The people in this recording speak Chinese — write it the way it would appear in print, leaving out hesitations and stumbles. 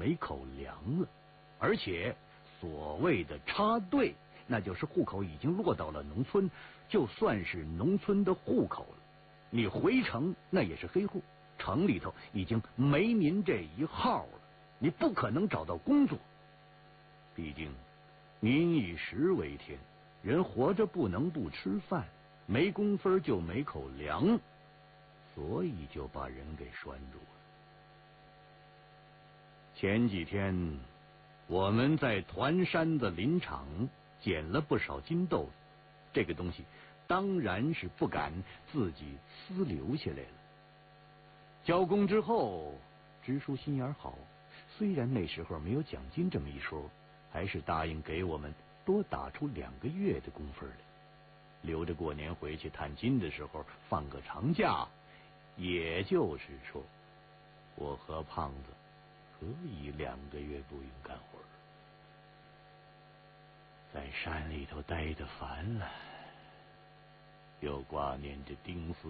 没口粮了，而且所谓的插队，那就是户口已经落到了农村，就算是农村的户口了，你回城那也是黑户，城里头已经没您这一号了，你不可能找到工作。毕竟民以食为天，人活着不能不吃饭，没工分就没口粮，所以就把人给拴住了。前几天我们在团山的林场捡了不少金豆子，这个东西当然是不敢自己私留下来了。交工之后，支书心眼好，虽然那时候没有奖金这么一说，还是答应给我们多打出2个月的工分来，留着过年回去探亲的时候放个长假。也就是说，我和胖子可以2个月不用干活了。在山里头待得烦了，又挂念着丁四